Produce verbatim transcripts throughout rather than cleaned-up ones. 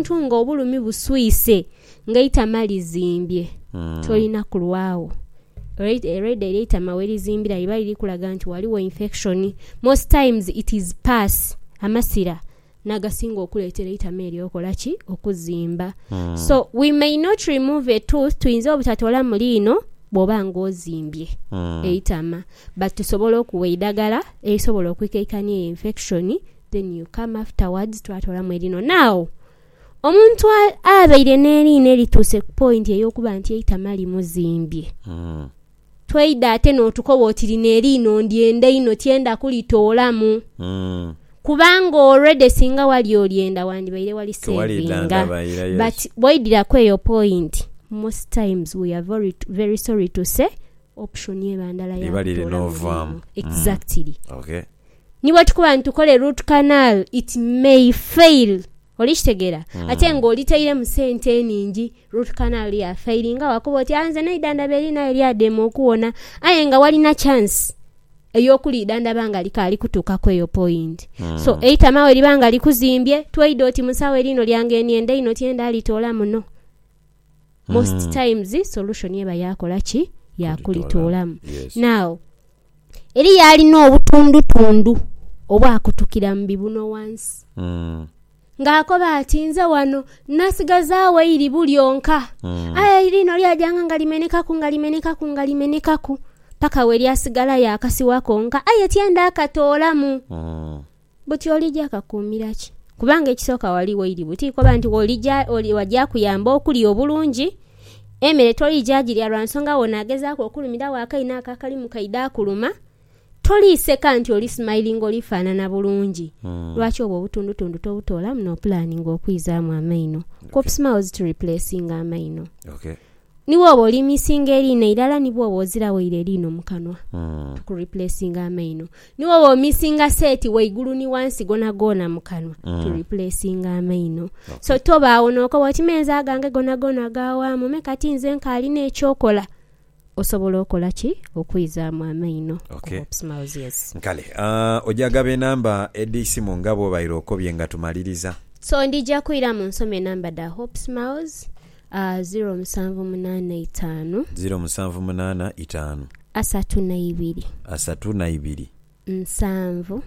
omuntu nga obulumi buswise ng'eitama lizimbye mm. tolina kulwawo ereda ereitama werizimbira liba liri kulaga nti waliwo infection. Most times it is pus, amasira nagasinga okuleetera eitama eryokola ki okuzimba mm. So we may not remove a tooth tuyinza obutatola mu liino bw'oba ng'ozimbye mm. eitama, but tusobola okuwa eddagala erisobola okwikeikania infection, then you come afterwards twatola mu erino. Now omuntu abeire n'eriino erituuse ku point ey'okuba nti eitama limuzimbye mm. tweida ate n'otukoba oti lino eriino ndyenda ino tyenda kulitoolamu mm. kubanga already singa wali olyenda wandibaire wali savinga, but bwaidirako eyo point most times we are very very sorry to say option yebandala ya exactly mm. Okay. Niwe tukuba ntukole root canal it may fail olikitegera mm. ate ng'olitaire mu sente eningi root canal ya failinga wakuba oti anze n'eidandaba erina eryademu okuwona aye nga walina chance ey'okuli idandaba nga likaali kutuukako eyo point mm. So eitama we libanga likuzimbye tweida oti musawo erino lyange enienda ino tyenda alitoola muno most mm. times solution yeba yakola ki yakulitoolamu yes. Now eri yalina obutundutundu obwakutukira mu bibuno wansi mm. ng'akoba ati nze wano nasigazaawo iri bulyonka mm. aya erino lyajanga nga limenekaku nga limenekaku nga limenekaku paka we lyasigala yakasiwa konka aye tyenda akatoolamu mm. buti olijja akakuumira ki kubanga ekisooka waliwo iri buti koba nti olijja oli wajja kuyamba okuli obulungi emere tolijja girya lwansonga wona agezaako okulumira waakaina akakali mu kaida akuluma toliiseka nti oli smiling olifaanana bulungi mm. lwaki obwo obutundutundu tobutoolamu n'opulaninga okwizaamu amaino okay. Cop smiles to replacing amaino okay. Niwo oba oli misinga eriino irala nibwo oba oziraweire eriino mu kanwa mm. ku replacing amaino. Niwo oba omisinga seti waigulu ni wansi gona gona mu kanwa mm. to replacing amaino okay. So tobaawo n'okoba oti menza agange gona gona gawaamu me kati nze nkaalina ekyokola osobola okola ki okwizaamu amaino okay. Cop smiles yes. Nkale uh, ojagaba enamba edisimu nga bw'obaire okobye nga tumaliriza so ndijja kuyira mu nsome enamba da Hope Smiles Uh, zero musanvu munana itano zero musanvu munana itano asatu na ibiri asatu na ibiri nsanvu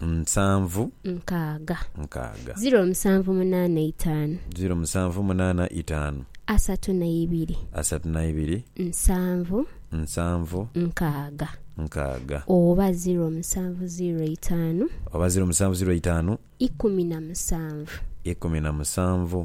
nsanvu nkaaga nkaaga zero musanvu munana itano zero musanvu munana itano asatu na ibiri asatu na ibiri nsanvu nsanvu nkaaga nkaaga oba zero musanvu zero itano oba zero musanvu zero itano ikumi na musanvu ikumi na musanvu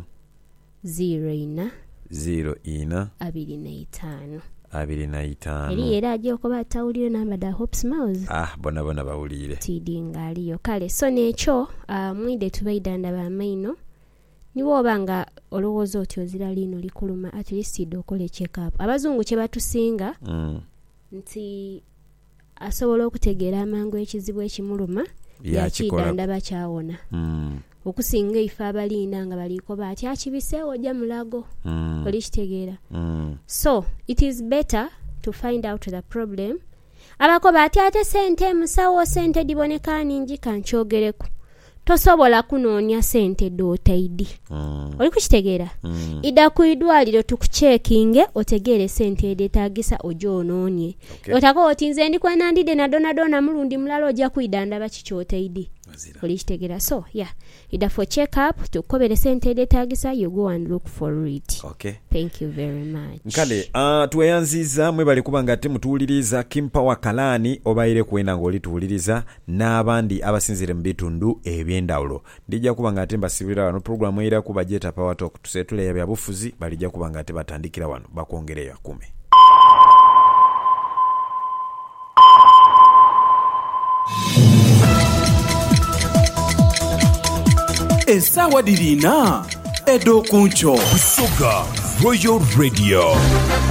zero ina zero ina abiri na itano abiri na itano eri era ajja okuba atawulire namba da Hope Smiles ah bona bona bawulire tidi ngaliyo kale so nekyo uh, mwide tubaidandaba amaino niwo obanga olowooza oti ozira lino likuluma at least idde okola check up abazungu kye batusinga mm. nti asobola okutegeera amangu ekizibu ekimuluma yakidandaba kyawona mm. okusinga ife abalinda nga balikoba ati akibiseewo ojja mulago mm. olikitegeera mm. So it is better to find out the problem abakoba ati ate sente musawo sente diboneka ningi kankyogereku tosobola kunoonya sente dootaidi mm. oli kukitegeera mm. ida ku idwaliro tukucekinge otegeere sente edetaagisa ojonoonye okay. Otako oti nze ndi kwanandide na dona dona mulundi mulala ojja kuidandaba kikyotaidi oli kitegeera so yeah ida for check up tukobere sente edetaagisa you go and look for it okay. Thank you very much nkale uh, tweyanziza mwe bali kubanga ate mutuuliriza Kimpawa Kalani obaire kwenda ngoli tuuliriza n'abandi abasinzire mu bitundu ebyendawulo ndijja kubanga ate mbasibira wano programu era kuba Jeta Power Talk tusetule ya byabufuzi balijja kubanga ate batandikira wano bakongereyo akume Esawa dirina Edo Kuncho Busoga Royal Radio.